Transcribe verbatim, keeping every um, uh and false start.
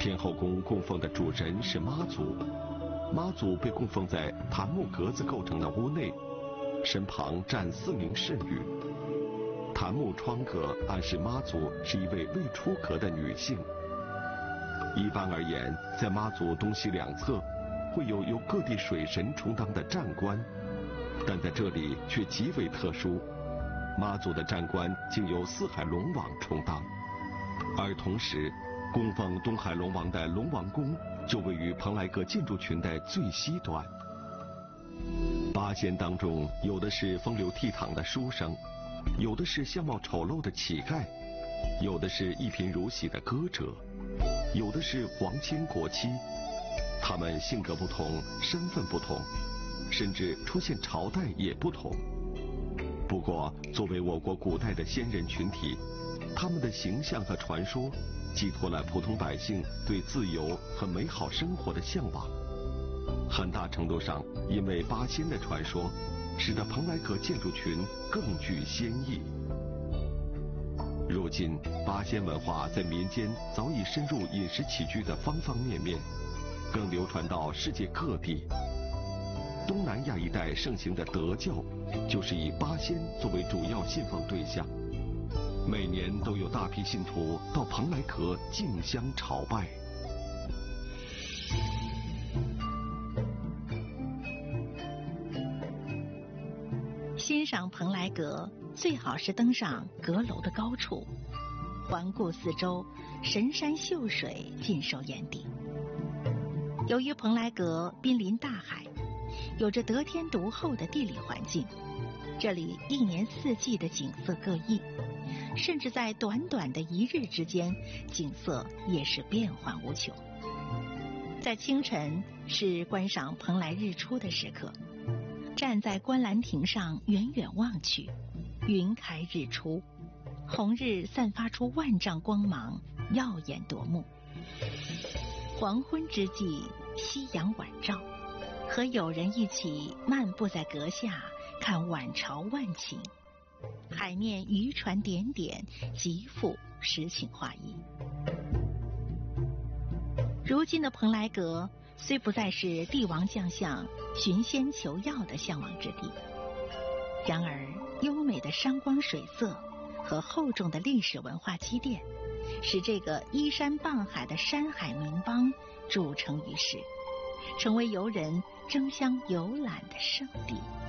天后宫供奉的主神是妈祖，妈祖被供奉在檀木格子构成的屋内，身旁站四名侍女。檀木窗格暗示妈祖是一位未出阁的女性。一般而言，在妈祖东西两侧会有由各地水神充当的站官，但在这里却极为特殊，妈祖的站官竟由四海龙王充当，而同时供奉东海龙王的龙王宫就位于蓬莱阁建筑群的最西端。八仙当中，有的是风流倜傥的书生，有的是相貌丑陋的乞丐，有的是一贫如洗的歌者，有的是皇亲国戚。他们性格不同，身份不同，甚至出现朝代也不同。不过，作为我国古代的仙人群体，他们的形象和传说寄托了普通百姓对自由和美好生活的向往。很大程度上，因为八仙的传说，使得蓬莱阁建筑群更具仙意。如今，八仙文化在民间早已深入饮食起居的方方面面，更流传到世界各地。东南亚一带盛行的德教，就是以八仙作为主要信奉对象，每年都有大批信徒到蓬莱阁竞相朝拜。 欣赏蓬莱阁，最好是登上阁楼的高处，环顾四周，神山秀水尽收眼底。由于蓬莱阁濒临大海，有着得天独厚的地理环境，这里一年四季的景色各异，甚至在短短的一日之间，景色也是变幻无穷。在清晨是观赏蓬莱日出的时刻，站在观澜亭上远远望去，云开日出，红日散发出万丈光芒，耀眼夺目。黄昏之际，夕阳晚照，和友人一起漫步在阁下，看晚潮万顷，海面渔船点点，极富诗情画意。如今的蓬莱阁虽不再是帝王将相寻仙求药的向往之地，然而优美的山光水色和厚重的历史文化积淀，使这个依山傍海的山海名邦筑成于世，成为游人争相游览的圣地。